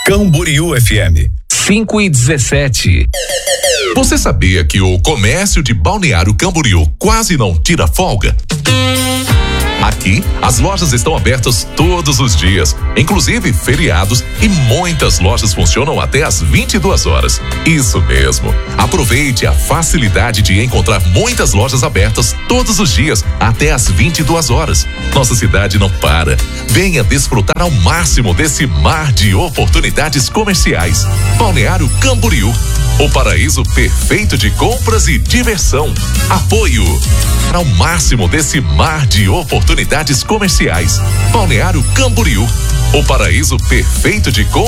Camboriú FM 5:17. Você sabia que o comércio de Balneário Camboriú quase não tira folga? Aqui, as lojas estão abertas todos os dias, inclusive feriados, e muitas lojas funcionam até às 22 horas. Isso mesmo. Aproveite a facilidade de encontrar muitas lojas abertas todos os dias, até às 22 horas. Nossa cidade não para. Venha desfrutar ao máximo desse mar de oportunidades comerciais. Balneário Camboriú, o paraíso perfeito de compras e diversão. Apoio ao máximo desse mar de oportunidades comerciais. Balneário Camboriú, o paraíso perfeito de compras